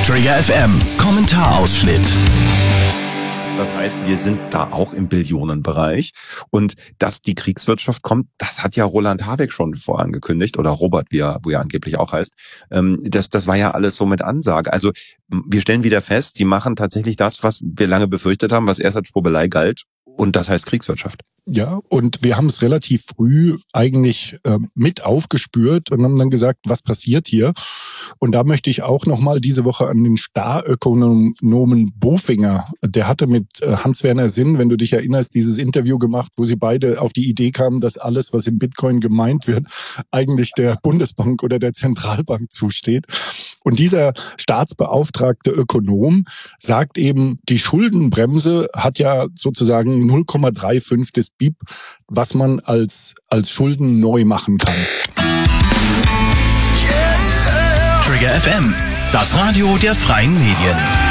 Trigger FM Kommentarausschnitt. Das heißt, wir sind da auch im Billionenbereich. Und dass die Kriegswirtschaft kommt, das hat ja Roland Habeck schon vorangekündigt. Oder Robert, wie er angeblich auch heißt. Das war ja alles so mit Ansage. Also wir stellen wieder fest, die machen tatsächlich das, was wir lange befürchtet haben, was erst als Schwurbelei galt. Und das heißt Kriegswirtschaft. Ja, und wir haben es relativ früh eigentlich mit aufgespürt und haben dann gesagt, was passiert hier? Und da möchte ich auch nochmal diese Woche an den Starökonomen Bofinger, der hatte mit Hans-Werner Sinn, wenn du dich erinnerst, dieses Interview gemacht, wo sie beide auf die Idee kamen, dass alles, was im Bitcoin gemeint wird, eigentlich der Bundesbank oder der Zentralbank zusteht. Und dieser staatsbeauftragte Ökonom sagt eben, die Schuldenbremse hat ja sozusagen 0,35 des BIP, was man als Schulden neu machen kann. Trigger FM, das Radio der freien Medien.